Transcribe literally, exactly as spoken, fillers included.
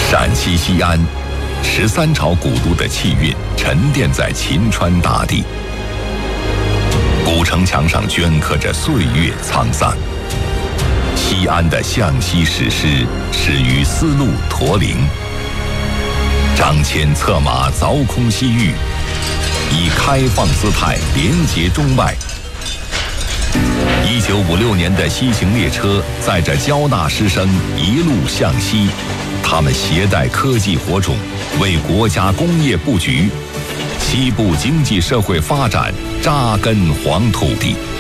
陕西西安，十三朝古都的气韵沉淀在秦川大地。古城墙上镌刻着岁月沧桑。西安的向西史诗始于丝路驼铃，张骞策马凿空西域，以开放姿态连接中外。一九五六年的西行列车载着交纳师生一路向西，他们携带科技火种，为国家工业布局、西部经济社会发展扎根黄土地。